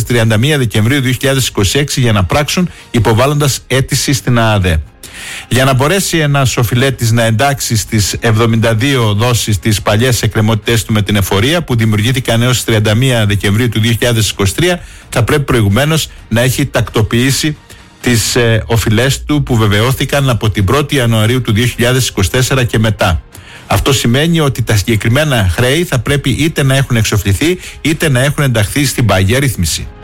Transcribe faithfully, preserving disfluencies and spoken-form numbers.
τριάντα μία Δεκεμβρίου δύο χιλιάδες είκοσι έξι για να πράξουν υποβάλλοντας αίτηση στην ΑΑΔΕ. Για να μπορέσει ένας οφειλέτης να εντάξει στις εβδομήντα δύο δόσεις τις παλιές εκκρεμότητές του με την εφορία που δημιουργήθηκαν έως τριάντα μία Δεκεμβρίου του δύο χιλιάδες είκοσι τρία, θα πρέπει προηγουμένως να έχει τακτοποιήσει τις ε, οφειλές του που βεβαιώθηκαν από την πρώτη Ιανουαρίου του δύο χιλιάδες είκοσι τέσσερα και μετά. Αυτό σημαίνει ότι τα συγκεκριμένα χρέη θα πρέπει είτε να έχουν εξοφληθεί είτε να έχουν ενταχθεί στην παγιά ρύθμιση.